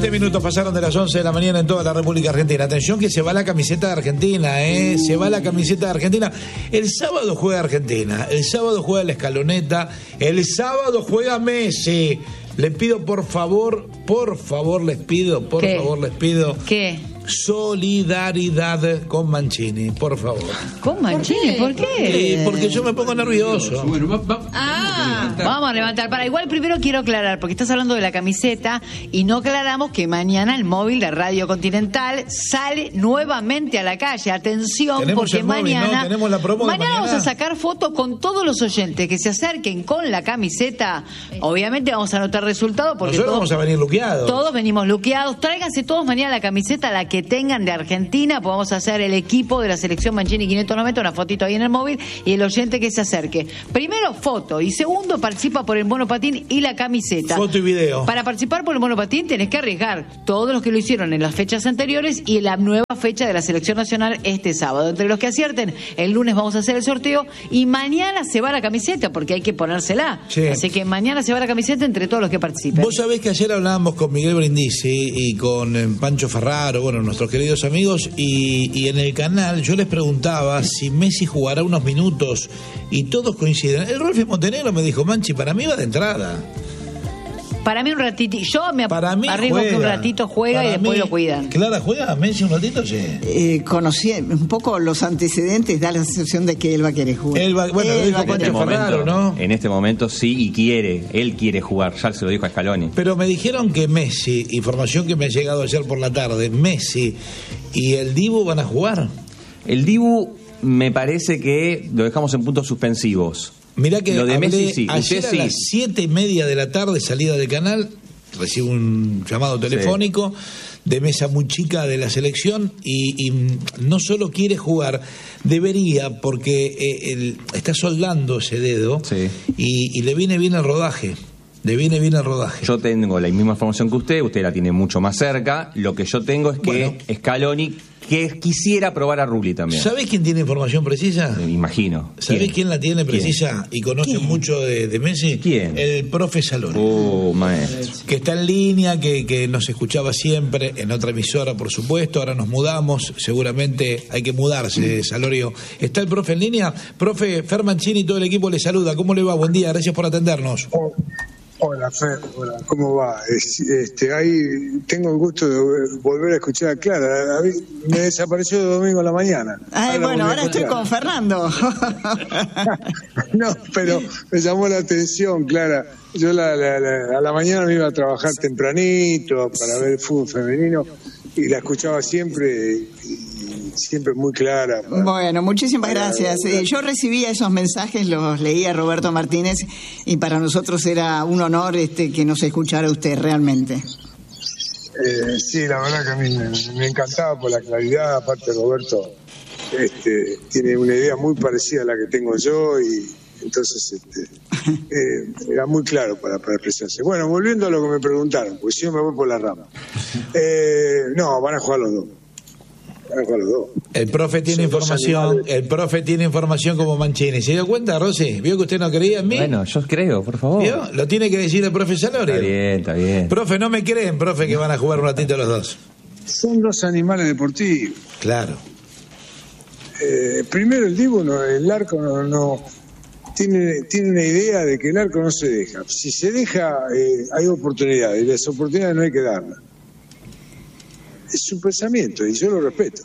7 minutos pasaron de las 11 de la mañana en toda la República Argentina. Atención que se va la camiseta de Argentina, se va la camiseta de Argentina. El sábado juega Argentina, el sábado juega la Escaloneta, el sábado juega Messi. Les pido por favor les pido. ¿Qué? Solidaridad con Mancini, por favor. ¿Con Mancini? ¿Por qué? Porque yo me pongo nervioso. Bueno, Vamos a levantar. Para igual primero quiero aclarar, porque estás hablando de la camiseta y no aclaramos que mañana el móvil de Radio Continental sale nuevamente a la calle. Atención, tenemos porque el móvil, mañana, ¿no? Tenemos la promo de mañana mañana. vamos a sacar fotos con todos los oyentes que se acerquen con la camiseta. Obviamente vamos a anotar resultados porque nosotros vamos a venir luqueados. Todos venimos luqueados. Tráiganse todos mañana la camiseta, la que tengan de Argentina, pues vamos a hacer el equipo de la selección Mancini 590, una fotito ahí en el móvil y el oyente que se acerque. Primero, foto, y segundo, participa por el monopatín y la camiseta. Foto y video. Para participar por el monopatín tenés que arriesgar todos los que lo hicieron en las fechas anteriores y en la nueva fecha de la selección nacional este sábado. Entre los que acierten, el lunes vamos a hacer el sorteo y mañana se va la camiseta porque hay que ponérsela. Sí. Así que mañana se va la camiseta entre todos los que participen. Vos sabés que ayer hablábamos con Miguel Brindisi y con Pancho Ferraro, bueno, nuestros queridos amigos, y en el canal yo les preguntaba si Messi jugará unos minutos y todos coinciden. El Rolfi Montenegro me dijo, Manchi, para mí va de entrada. Para mí un ratito, yo me arriesgo juega. que un ratito juega Para y después mí, lo cuidan. Clara, ¿juega Messi un ratito? Sí. Conocí un poco los antecedentes, da la sensación de que él va a querer jugar. Bueno, lo dijo Pancho Ferraro, ¿no? En este momento sí, y él quiere jugar, ya se lo dijo a Scaloni. Pero me dijeron que Messi, información que me ha llegado ayer por la tarde, Messi y el Dibu van a jugar. El Dibu me parece que lo dejamos en puntos suspensivos. Mirá que lo de Messi sí. Ayer Usted a sí. las 7:30 de la tarde, salida del canal, recibo un llamado telefónico de mesa muy chica de la selección y no solo quiere jugar, debería, porque está soldando ese dedo y le viene bien el rodaje. Yo tengo la misma información que usted la tiene mucho más cerca. Lo que yo tengo es que Scaloni que quisiera probar a Rulli también. ¿Sabés quién tiene información precisa? Me imagino. ¿Sabés quién la tiene precisa y conoce mucho de Messi? ¿Quién? El profe Saloni. Maestro. Que está en línea, que nos escuchaba siempre en otra emisora, por supuesto. Ahora nos mudamos, seguramente hay que mudarse, Salorio. ¿Está el profe en línea? Profe, Fer Mancini y todo el equipo le saluda. ¿Cómo le va? Buen día, gracias por atendernos. Hola, Fer, hola, ¿cómo va? Ahí tengo el gusto de volver a escuchar a Clara. Me desapareció el domingo a la mañana. Ahora estoy con Fernando. No, pero me llamó la atención, Clara. Yo a la mañana me iba a trabajar tempranito para ver el fútbol femenino y la escuchaba siempre muy clara. Bueno, muchísimas gracias. Yo recibía esos mensajes, los leía Roberto Martínez y para nosotros era un honor que nos escuchara usted realmente. Sí, la verdad que a mí me encantaba por la claridad. Aparte Roberto tiene una idea muy parecida a la que tengo yo y entonces era muy claro para expresarse. Bueno, volviendo a lo que me preguntaron, pues yo me voy por la rama. No, van a jugar los dos. El profe tiene información como Mancini. ¿Se dio cuenta, Rosy? ¿Vio que usted no creía en mí? Bueno, yo creo, por favor. ¿Vio? Lo tiene que decir el profe Salorio. Está bien. Profe, no me creen, profe, que van a jugar un ratito los dos. Son dos animales deportivos. Claro. Primero el Dibu, el arco no tiene una idea de que el arco no se deja. Si se deja, hay oportunidades, y las oportunidades no hay que darlas. Es su pensamiento y yo lo respeto.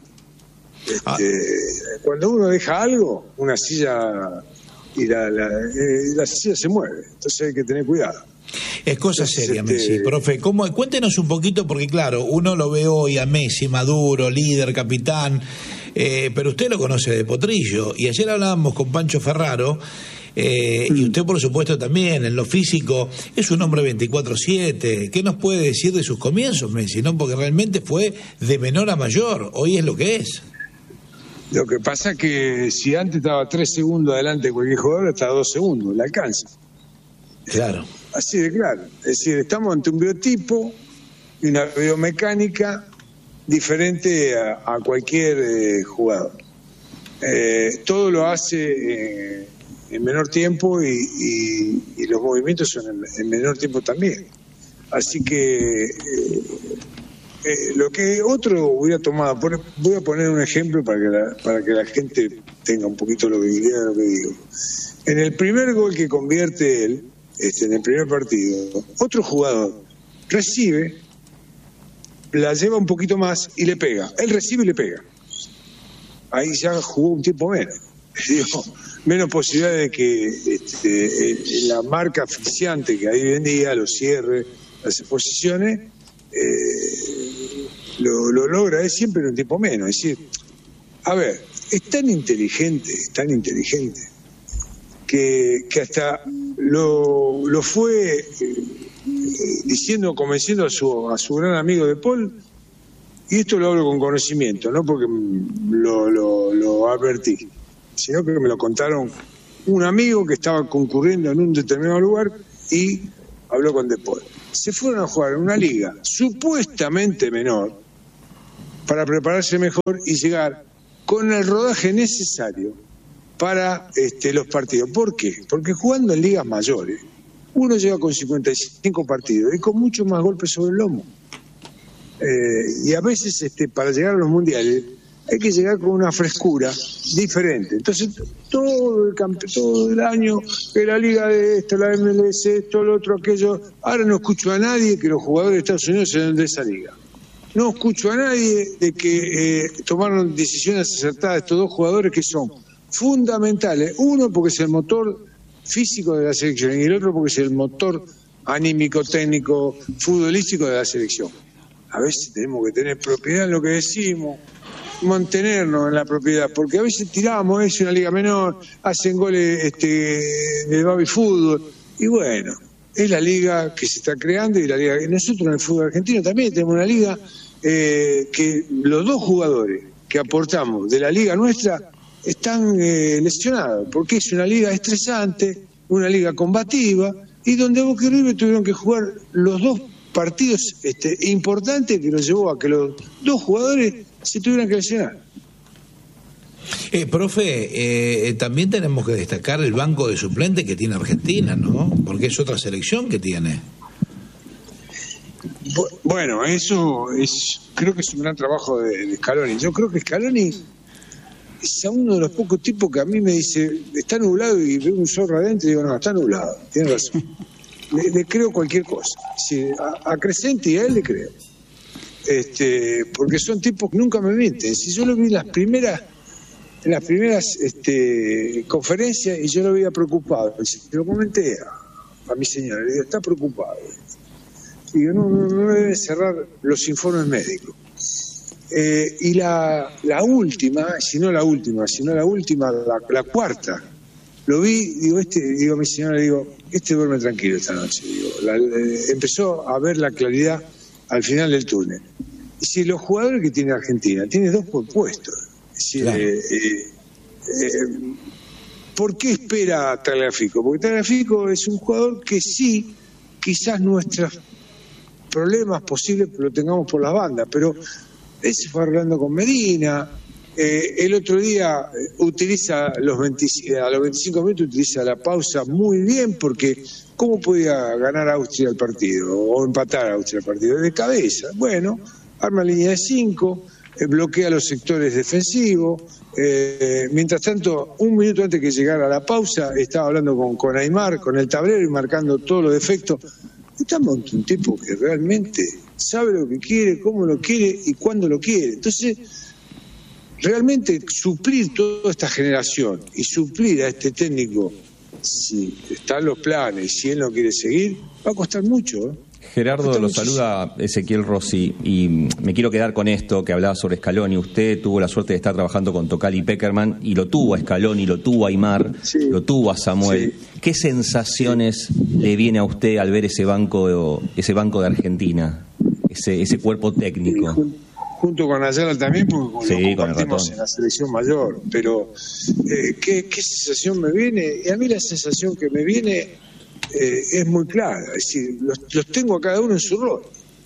Cuando uno deja algo, una silla y la silla se mueve, entonces hay que tener cuidado. Es cosa seria, Messi. Profe, cuéntenos un poquito, porque claro, uno lo ve hoy a Messi, maduro, líder, capitán, pero usted lo conoce de potrillo, y ayer hablábamos con Pancho Ferraro, y usted por supuesto también, en lo físico, es un hombre 24/7. ¿Qué nos puede decir de sus comienzos, Messi? ¿No? Porque realmente fue de menor a mayor, hoy es lo que es. Lo que pasa es que si antes estaba 3 segundos adelante de cualquier jugador, está 2 segundos, le alcanza. Claro. Así de claro. Es decir, estamos ante un biotipo y una biomecánica diferente a cualquier jugador. Todo lo hace en menor tiempo y los movimientos son en menor tiempo también. Así que lo que otro hubiera tomado, voy a poner un ejemplo para que la gente tenga un poquito la idea de lo que digo. En el primer gol que convierte él, en el primer partido, otro jugador recibe, la lleva un poquito más y le pega. Él recibe y le pega. Ahí ya jugó un tiempo menos. Digo, menos posibilidad de que la marca asfixiante que hay hoy en día, los cierres, las exposiciones, lo logra siempre en un tiempo menos. Es decir, a ver, es tan inteligente que hasta lo fue diciendo, convenciendo a su gran amigo De Paul, y esto lo hablo con conocimiento, no porque lo advertí, sino que me lo contaron un amigo que estaba concurriendo en un determinado lugar y habló con De Paul. Se fueron a jugar en una liga supuestamente menor para prepararse mejor y llegar con el rodaje necesario para los partidos. ¿Por qué? Porque jugando en ligas mayores, uno llega con 55 partidos y con muchos más golpes sobre el lomo. Y a veces para llegar a los mundiales hay que llegar con una frescura diferente. Entonces todo el año que la liga de esto, la MLS, esto, lo otro, aquello, ahora no escucho a nadie que los jugadores de Estados Unidos se den de esa liga. No escucho a nadie de que tomaron decisiones acertadas estos dos jugadores que son fundamentales. Uno porque es el motor físico de la selección y el otro porque es el motor anímico, técnico, futbolístico de la selección. A veces tenemos que tener propiedad en lo que decimos, mantenernos en la propiedad, porque a veces tiramos, es una liga menor, hacen goles de baby fútbol, y bueno, es la liga que se está creando y la liga. Nosotros en el fútbol argentino también tenemos una liga que los dos jugadores que aportamos de la liga nuestra están lesionados, porque es una liga estresante, una liga combativa, y donde Boca y River tuvieron que jugar los dos partidos importantes que nos llevó a que los dos jugadores se tuvieran que lesionar. Profe, también tenemos que destacar el banco de suplentes que tiene Argentina, ¿no? Porque es otra selección que tiene. Bueno, eso creo que es un gran trabajo de Scaloni. Yo creo que Scaloni es uno de los pocos tipos que a mí me dice, está nublado, y veo un zorro adentro y digo, no, está nublado, tiene razón. Le creo cualquier cosa. Sí, a Crescenti y a él le creo. Porque son tipos que nunca me mienten. Si yo lo vi en las primeras conferencias y yo lo veía preocupado, se lo comenté a mi señora, le digo, está preocupado. Y digo, no deben cerrar los informes médicos. Y la última, la cuarta, lo vi, digo a mi señora, duerme tranquilo esta noche. Empezó a ver la claridad al final del túnel. Y si los jugadores que tiene Argentina, tiene dos por puesto. Claro. ¿Por qué espera a Tagliafico? Porque Tagliafico es un jugador que sí, quizás nuestros problemas posibles lo tengamos por las bandas, pero él se fue arreglando con Medina. El otro día utiliza a los 25 minutos utiliza la pausa muy bien, porque ¿cómo podía ganar Austria el partido o empatar a Austria el partido? De cabeza. Bueno, arma línea de 5, bloquea los sectores defensivos. Mientras tanto, un minuto antes que llegara a la pausa, estaba hablando con Aymar, con el tablero, y marcando todos los defectos. Estamos ante un tipo que realmente sabe lo que quiere, cómo lo quiere y cuándo lo quiere. Entonces, realmente suplir toda esta generación y suplir a este técnico, si están los planes, si él no quiere seguir, va a costar mucho. Gerardo, lo saluda Ezequiel Rossi, y me quiero quedar con esto que hablaba sobre Scaloni. Usted tuvo la suerte de estar trabajando con Tocali y Peckerman, y lo tuvo a Scaloni, lo tuvo a Aymar, sí, lo tuvo a Samuel. Sí. ¿Qué sensaciones le viene a usted al ver ese banco de Argentina, ese cuerpo técnico? Sí, junto con Ayala también, porque sí, lo compartimos en la selección mayor, pero ¿qué sensación me viene? Y a mí la sensación que me viene es muy clara, es decir, los tengo a cada uno en su rol.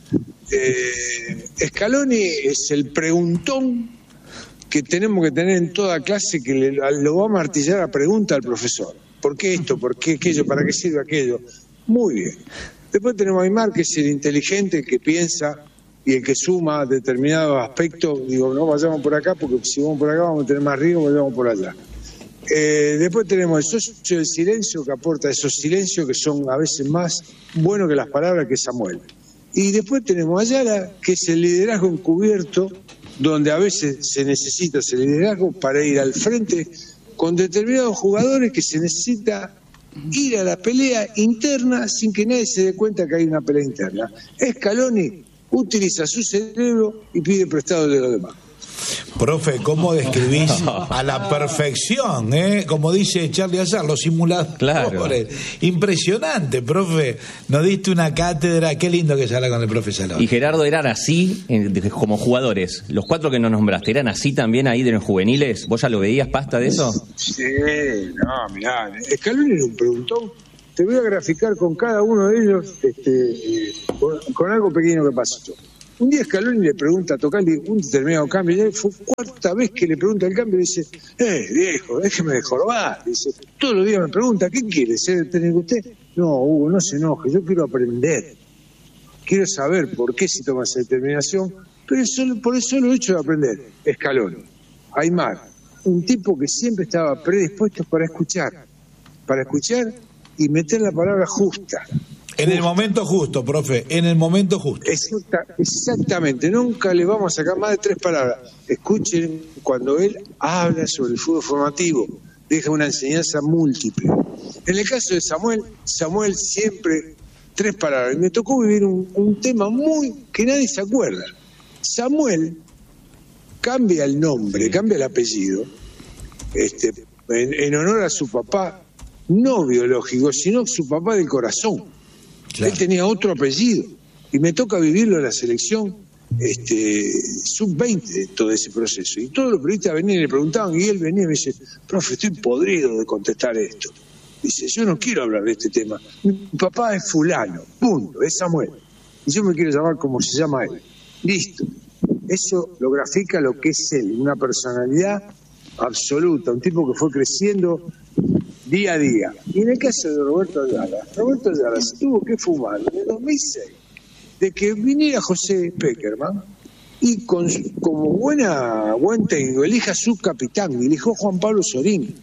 Scaloni es el preguntón que tenemos que tener en toda clase, que lo va a martillar a pregunta al profesor. ¿Por qué esto? ¿Por qué aquello? ¿Para qué sirve aquello? Muy bien. Después tenemos a Aymar, que es el inteligente, que piensa y el que suma determinados aspectos, digo, no vayamos por acá, porque si vamos por acá vamos a tener más riesgo, vayamos por allá. Después tenemos el socio del silencio, que aporta esos silencios que son a veces más buenos que las palabras, que es Samuel. Y después tenemos a Ayala, que es el liderazgo encubierto, donde a veces se necesita ese liderazgo para ir al frente con determinados jugadores, que se necesita ir a la pelea interna sin que nadie se dé cuenta que hay una pelea interna. Scaloni utiliza su cerebro y pide prestado de los demás. Profe, ¿cómo describís a la perfección, como dice Charlie Azar, los simuladores? Claro. Impresionante, profe. Nos diste una cátedra. Qué lindo que se habla con el profe Salón. Y Gerardo, ¿eran así como jugadores? Los 4 que nos nombraste, ¿eran así también ahí de los juveniles? ¿Vos ya lo veías, Pasta, de eso? Sí, no, mirá, Scaloni era un preguntón. Te voy a graficar con cada uno de ellos con algo pequeño que pasó. Un día Scaloni le pregunta a Tocali un determinado cambio, y ya fue 4ª vez que le pregunta el cambio, y dice, viejo, déjeme de jorobar. Dice, todos los días me pregunta, ¿qué quiere? ¿Ser técnico usted? No, Hugo, no se enoje, yo quiero aprender. Quiero saber por qué se toma esa determinación, pero por eso lo he hecho de aprender. Scaloni, Aymar, un tipo que siempre estaba predispuesto para escuchar y meter la palabra justa. En el momento justo, profe, en el momento justo. Exactamente, nunca le vamos a sacar más de 3 palabras. Escuchen cuando él habla sobre el fútbol formativo, deja una enseñanza múltiple. En el caso de Samuel siempre 3 palabras. Y me tocó vivir un tema que nadie se acuerda. Samuel cambia el nombre, cambia el apellido, en honor a su papá, no biológico, sino su papá del corazón. Claro. Él tenía otro apellido y me toca vivirlo en la selección sub-20, todo ese proceso. Y todos los periodistas venían y le preguntaban, y él venía y me dice, profe, estoy podrido de contestar esto. Dice, yo no quiero hablar de este tema. Mi papá es fulano, punto, es Samuel. Y yo me quiero llamar como se llama él. Listo. Eso lo grafica lo que es él, una personalidad absoluta, un tipo que fue creciendo día a día. Y en el caso de Roberto Ayala se tuvo que fumar en el 2006 de que viniera José Peckerman y como buen técnico elija su capitán, y eligió Juan Pablo Sorín,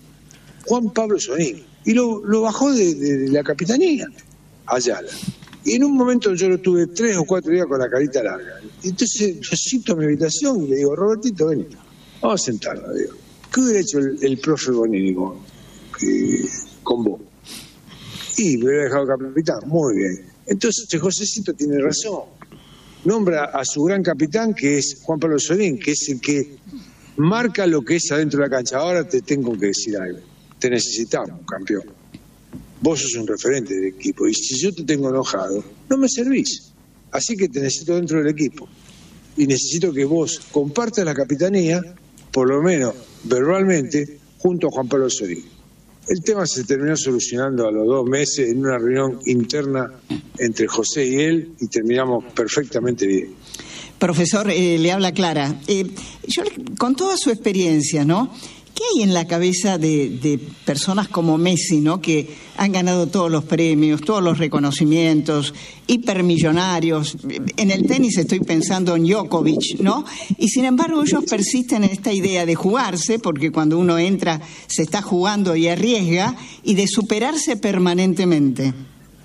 y lo bajó de la capitanía Ayala. Y en un momento yo lo tuve 3 o 4 días con la carita larga. Y entonces yo cito a mi habitación y le digo, Robertito, ven, vamos a sentarnos. Digo, ¿qué hubiera hecho el profe Bonini con vos? Y me hubiera dejado capitán. Muy bien. Entonces Josecito tiene razón. Nombra a su gran capitán, que es Juan Pablo Sorín, que es el que marca lo que es adentro de la cancha. Ahora te tengo que decir algo. Te necesitamos, campeón. Vos sos un referente del equipo. Y si yo te tengo enojado, no me servís. Así que te necesito dentro del equipo. Y necesito que vos compartas la capitanía, por lo menos verbalmente, junto a Juan Pablo Sorín. El tema se terminó solucionando a los 2 meses en una reunión interna entre José y él, y terminamos perfectamente bien. Profesor, le habla Clara. Con toda su experiencia, ¿no? ¿Qué hay en la cabeza de personas como Messi, ¿no? Que han ganado todos los premios, todos los reconocimientos, hipermillonarios? En el tenis estoy pensando en Djokovic, ¿no? Y sin embargo ellos persisten en esta idea de jugarse, porque cuando uno entra se está jugando y arriesga, y de superarse permanentemente.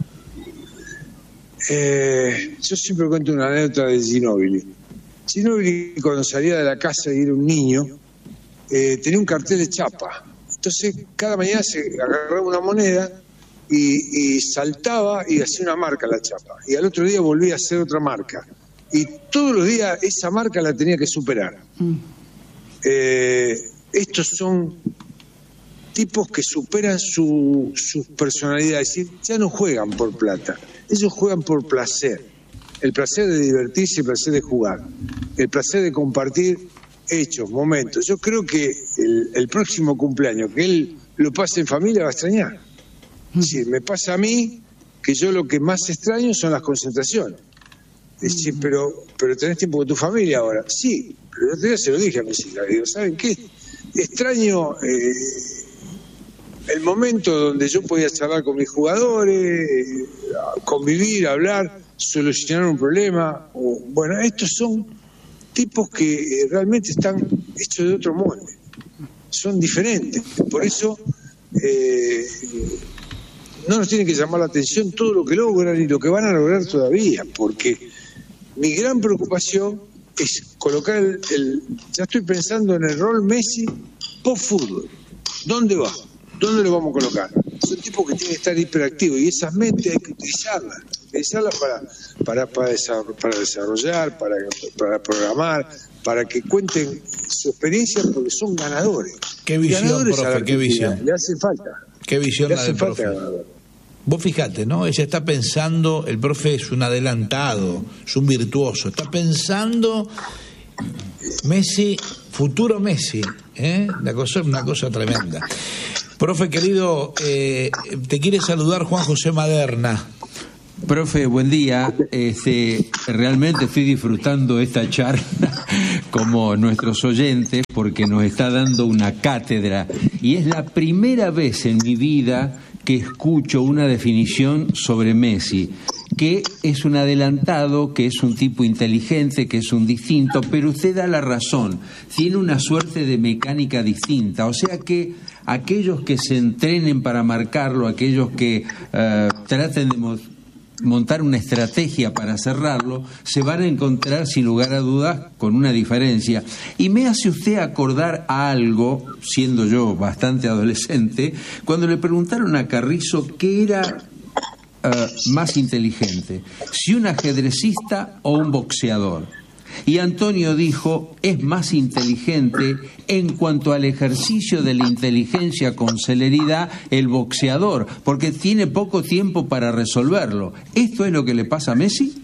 Yo siempre cuento una anécdota de Ginóbili. Ginóbili, cuando salía de la casa y era un niño, tenía un cartel de chapa. Entonces cada mañana se agarraba una moneda y saltaba y hacía una marca a la chapa, y al otro día volvía a hacer otra marca, y todos los días esa marca la tenía que superar. Estos son tipos que superan su personalidad, es decir, ya no juegan por plata, ellos juegan por placer, el placer de divertirse, el placer de jugar, el placer de compartir hechos, momentos. Yo creo que el próximo cumpleaños que él lo pase en familia va a extrañar. Sí, me pasa a mí que yo lo que más extraño son las concentraciones. Es decir, pero tenés tiempo con tu familia ahora. Sí, pero el otro día se lo dije a mis hijas. Digo, ¿saben qué? Extraño el momento donde yo podía charlar con mis jugadores, convivir, hablar. solucionar un problema. Bueno, estos son tipos que realmente están hechos de otro molde, son diferentes. Por eso no nos tiene que llamar la atención todo lo que logran y lo que van a lograr todavía, porque mi gran preocupación es colocar ya estoy pensando en el rol Messi post-fútbol. ¿Dónde va? ¿Dónde lo vamos a colocar? Son tipos que tienen que estar hiperactivos y esas mentes hay que utilizarlas para desarrollar, para programar, para que cuenten su experiencia, porque son ganadores. Qué visión, profe, qué visión. Le hace falta. Qué visión la del profe. Vos fijate, ¿no? Ella está pensando, el profe es un adelantado, es un virtuoso, está pensando Messi, futuro Messi, una cosa tremenda. Profe querido, te quiere saludar Juan José Maderna. Profe, buen día. Realmente estoy disfrutando esta charla como nuestros oyentes porque nos está dando una cátedra y es la primera vez en mi vida que escucho una definición sobre Messi, que es un adelantado, que es un tipo inteligente, que es un distinto, pero usted da la razón, tiene una suerte de mecánica distinta, o sea que aquellos que se entrenen para marcarlo, aquellos que traten de montar una estrategia para cerrarlo, se van a encontrar sin lugar a dudas con una diferencia. Y me hace usted acordar a algo, siendo yo bastante adolescente, cuando le preguntaron a Carrizo qué era más inteligente, si un ajedrecista o un boxeador. Y Antonio dijo, es más inteligente en cuanto al ejercicio de la inteligencia con celeridad el boxeador, porque tiene poco tiempo para resolverlo. ¿Esto es lo que le pasa a Messi?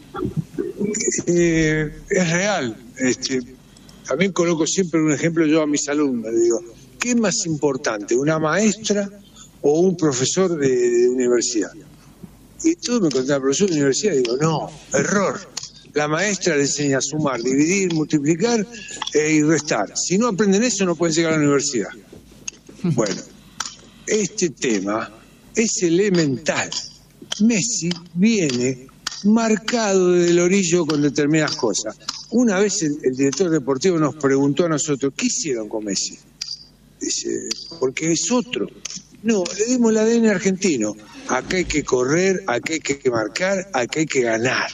Es real. También coloco siempre un ejemplo yo a mis alumnos. Digo, ¿qué es más importante, una maestra o un profesor de universidad? Y todos me contaban, profesor de universidad, digo, no, error. La maestra le enseña a sumar, dividir, multiplicar y restar. Si no aprenden eso, no pueden llegar a la universidad. Bueno, este tema es elemental. Messi viene marcado del orillo con determinadas cosas. Una vez el director deportivo nos preguntó a nosotros, ¿qué hicieron con Messi? Dice, porque es otro. No, le dimos el ADN argentino. Acá hay que correr, acá hay que marcar, acá hay que ganar.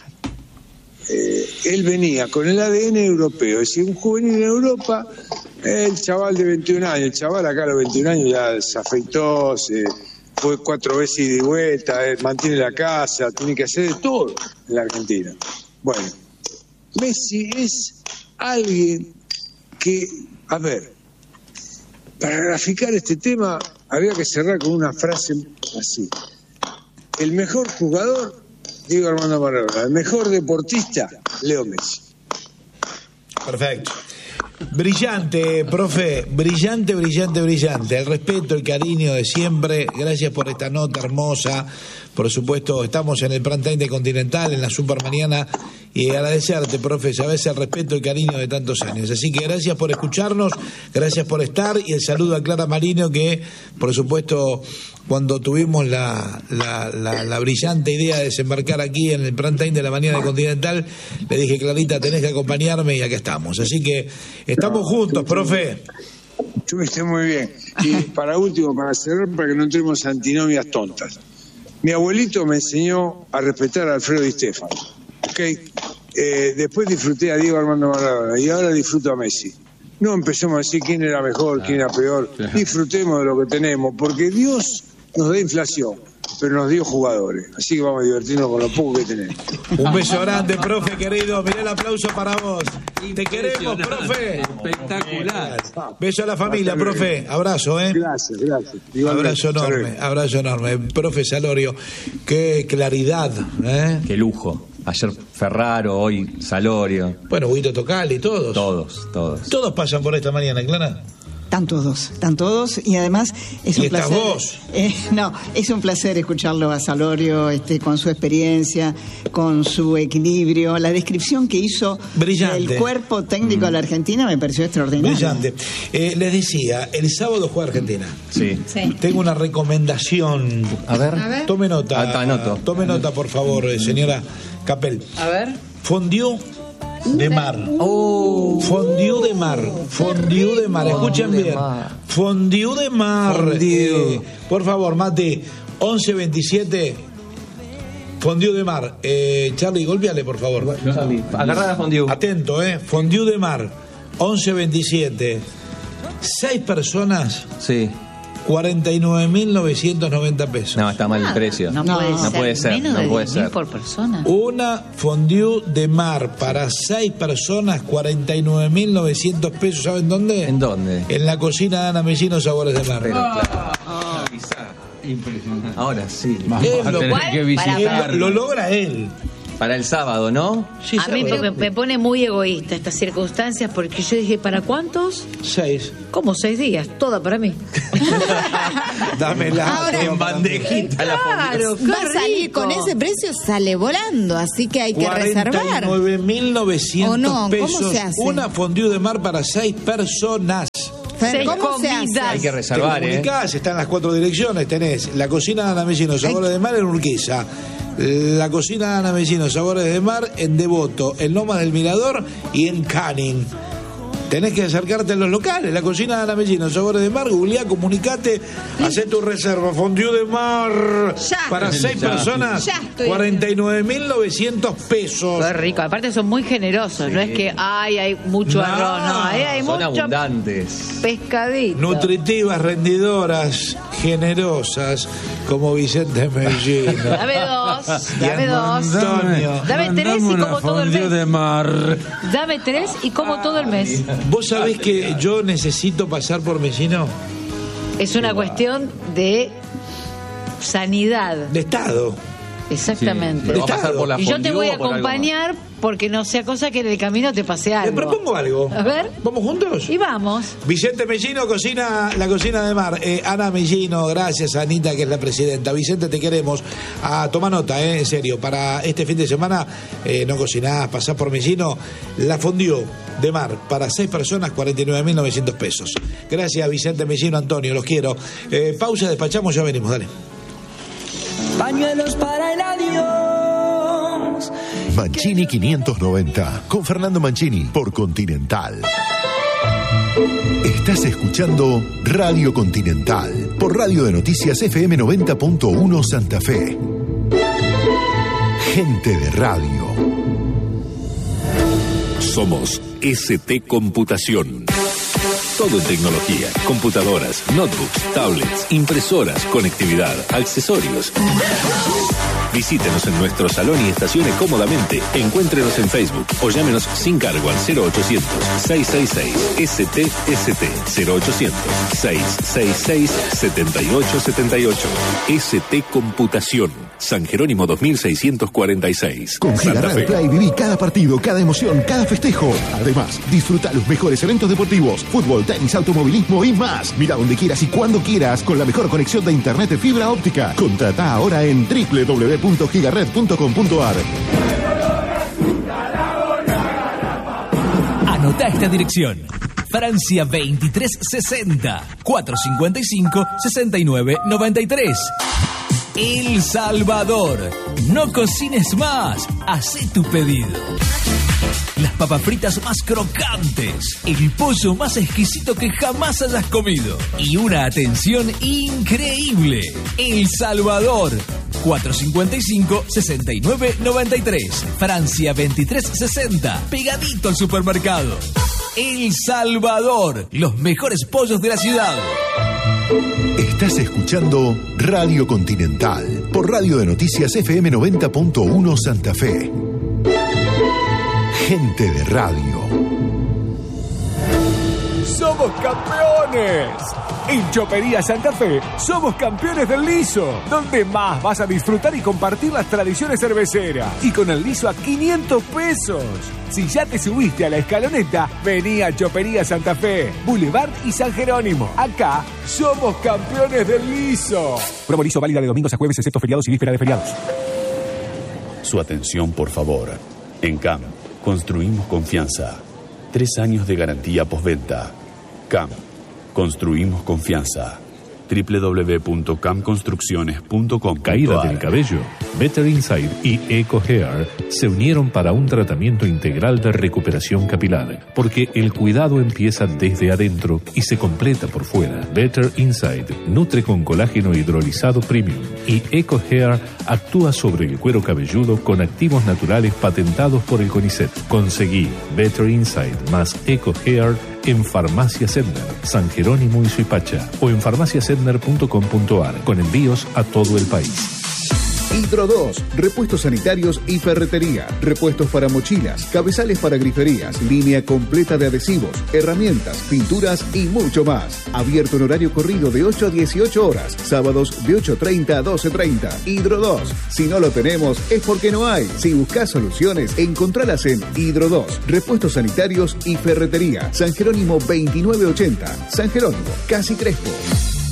Él venía con el ADN europeo, es decir, un juvenil en Europa, el chaval de 21 años, el chaval acá a los 21 años ya se afeitó, fue 4 veces ida y vuelta, mantiene la casa, tiene que hacer de todo en la Argentina. Bueno, Messi es alguien que, a ver, para graficar este tema había que cerrar con una frase así: el mejor jugador, Diego Armando Maradona, el mejor deportista, Leo Messi. Perfecto. Brillante, profe, brillante. El respeto, el cariño de siempre. Gracias por esta nota hermosa. Por supuesto, estamos en el prime time de Continental, en la Supermañana, y agradecerte, profe, sabes el respeto y el cariño de tantos años. Así que gracias por escucharnos, gracias por estar, y el saludo a Clara Marino, que, por supuesto, cuando tuvimos la brillante idea de desembarcar aquí en el prime time de la mañana de Continental, le dije, Clarita, tenés que acompañarme, y acá estamos. Así que estamos juntos, profe. Estuviste muy bien. Y para último, para cerrar, para que no entremos a antinomias tontas. Mi abuelito me enseñó a respetar a Alfredo Di Stéfano. ¿Okay? Después disfruté a Diego Armando Maradona y ahora disfruto a Messi. No empecemos a decir quién era mejor, quién era peor. Disfrutemos de lo que tenemos, porque Dios nos da inflación, pero nos dio jugadores. Así que vamos a divertirnos con lo poco que tenemos. Un beso grande, profe querido. Mirá el aplauso para vos. Te queremos, profe. Espectacular. Beso a la familia, profe. Abrazo, Gracias. Abrazo enorme. Profe Salorio, qué claridad, Qué lujo. Ayer Ferraro, hoy Salorio. Bueno, Huguito Tocali, todos. Todos pasan por esta mañana, Clara. Están todos, y además es un placer. Vos? Es un placer escucharlo a Salorio, con su experiencia, con su equilibrio. La descripción que hizo del cuerpo técnico de la Argentina me pareció extraordinaria. Brillante. Les decía, el sábado juega Argentina. Sí. Tengo una recomendación. A ver. Tome nota. Anoto. Tome nota, por favor, señora Capel. A ver. Fondue de mar. Fondue de mar. Fondue de mar. Escuchen bien. Fondue de mar. Por favor, Mati. 11:27. Fondue de mar. Charlie, golpeale, por favor. Agarrá la fondue. Atento, Fondue de mar. 11:27. 6 personas. Sí. 49.990 pesos. No, está mal el precio. No puede ser. Menos de 10.000 por persona. Una fondue de mar para 6 personas, 49.900 pesos. ¿Saben dónde? ¿En dónde? En la cocina de Ana Mellino, Sabores de Mar. Pero, claro. Impresionante. Ahora sí. Vamos a tener que visitarlo. Lo logra él. Para el sábado, ¿no? Sí, a mí me pone muy egoísta estas circunstancias porque yo dije, ¿para cuántos? 6. ¿Cómo 6 días? Toda para mí. Dámela Ahora, en bandejita. Claro, qué Va a salir rico. con ese precio, sale volando, así que hay que reservar. 49.900 ¿O no? ¿Cómo pesos. se hace? Una fondue de mar para 6 personas. Fer, 6 ¿cómo se comidas. hace? Hay que reservar, Te comunicás, están las 4 direcciones. Tenés la cocina de Ana Mellino, Sabores de Mar en Urquiza. La cocina de Ana Mellino, Sabores de Mar en Devoto, en Lomas del Mirador y en Canning. Tenés que acercarte a los locales. La cocina de Ana Mellino, Sabores de Mar, googleá, comunicate, hacé tu reserva. Fondue de mar Ya. para 6 personas, Ya estoy 49.900 pesos. Qué rico. Aparte son muy generosos. No es que hay mucho No. arroz. No, hay Son mucho abundantes. pescadito. Nutritivas, rendidoras, generosas, como Vicente Mellino. Dame dos. Dame Y dos. Antonio. Dame 3 y Mandame como una todo el fondue mes. de mar. Dame 3 y como todo el mes. ¿Vos sabés que yo necesito pasar por Mellino? Es una cuestión de sanidad. De Estado. Exactamente. Pero va a pasar por la Y yo te fondue voy a o por algo más. acompañar porque no sea cosa que en el camino te pase Le algo. propongo algo. A ver. ¿Vamos juntos? Y vamos. Vicente Mellino, la cocina de mar. Ana Mellino, gracias, Anita, que es la presidenta. Vicente, te queremos. Toma nota, en serio. Para este fin de semana, no cocinás, pasás por Mellino. La fondue de mar para 6 personas, 49.900 pesos. Gracias, Vicente Mellino, Antonio, los quiero. Pausa, despachamos, ya venimos, dale. Pañuelos para el adiós. Mancini 590, con Fernando Mancini, por Continental. Estás escuchando Radio Continental, por Radio de Noticias FM 90.1 Santa Fe. Gente de radio. Somos ST Computación. Todo en tecnología, computadoras, notebooks, tablets, impresoras, conectividad, accesorios. Visítenos en nuestro salón y estacione cómodamente. Encuéntrenos en Facebook o llámenos sin cargo al 0800-666-STST. 0800-666-7878. ST Computación. San Jerónimo 2646. Con Santa Fe. Giga Play viví cada partido, cada emoción, cada festejo. Además, disfruta los mejores eventos deportivos, fútbol, tenis, automovilismo y más. Mira donde quieras y cuando quieras con la mejor conexión de internet de fibra óptica. Contrata ahora en www.gigared.com.ar. Anota esta dirección. Francia 2360 455 6993. El Salvador. No cocines más. Hacé tu pedido. Las papas fritas más crocantes, el pollo más exquisito que jamás hayas comido y una atención increíble. El Salvador, 455-6993, Francia 2360, pegadito al supermercado. El Salvador, los mejores pollos de la ciudad. Estás escuchando Radio Continental, por Radio de Noticias FM 90.1 Santa Fe. Gente de radio. ¡Somos campeones! En Chopería Santa Fe somos campeones del liso, donde más vas a disfrutar y compartir las tradiciones cerveceras. Y con el liso a 500 pesos. Si ya te subiste a la escaloneta, vení a Chopería Santa Fe, Boulevard y San Jerónimo. Acá somos campeones del liso. Promo liso válida de domingos a jueves, excepto feriados y víspera de feriados. Su atención, por favor. En CAM, construimos confianza. 3 años de garantía postventa. CAM, construimos confianza. www.camconstrucciones.com. Caída del cabello. Better Inside y Eco Hair se unieron para un tratamiento integral de recuperación capilar, porque el cuidado empieza desde adentro y se completa por fuera. Better Inside nutre con colágeno hidrolizado premium y Eco Hair actúa sobre el cuero cabelludo con activos naturales patentados por el CONICET. Conseguí Better Inside más Eco Hair en Farmacia Sedner, San Jerónimo y Suipacha, o en farmaciasedner.com.ar, con envíos a todo el país. Hidro 2, repuestos sanitarios y ferretería, repuestos para mochilas, cabezales para griferías, línea completa de adhesivos, herramientas, pinturas y mucho más. Abierto en horario corrido de 8 a 18 horas, sábados de 8:30 a 12:30. Hidro 2, si no lo tenemos es porque no hay. Si buscas soluciones, encontralas en Hidro 2, repuestos sanitarios y ferretería, San Jerónimo 2980, San Jerónimo, Casi Crespo.